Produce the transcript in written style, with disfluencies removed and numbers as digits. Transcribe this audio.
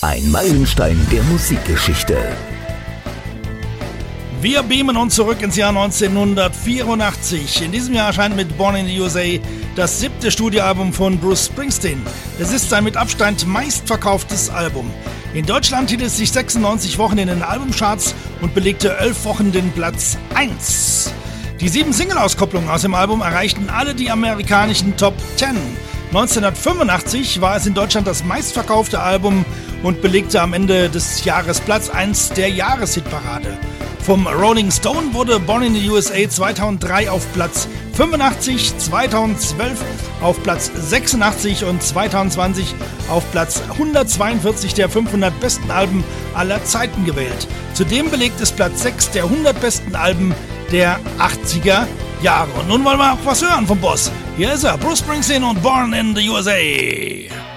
Ein Meilenstein der Musikgeschichte. Wir beamen uns zurück ins Jahr 1984. In diesem Jahr erscheint mit Born in the USA das 7. Studioalbum von Bruce Springsteen. Es ist sein mit Abstand meistverkauftes Album. In Deutschland hielt es sich 96 Wochen in den Albumcharts und belegte 11 Wochen den Platz 1. Die 7 Single-Auskopplungen aus dem Album erreichten alle die amerikanischen Top 10. 1985 war es in Deutschland das meistverkaufte Album und belegte am Ende des Jahres Platz 1 der Jahreshitparade. Vom Rolling Stone wurde Born in the USA 2003 auf Platz 85, 2012 auf Platz 86 und 2020 auf Platz 142 der 500 besten Alben aller Zeiten gewählt. Zudem belegt es Platz 6 der 100 besten Alben der 80er Jahre. Und nun wollen wir auch was hören vom Boss. Hier ist er, Bruce Springsteen und Born in the USA.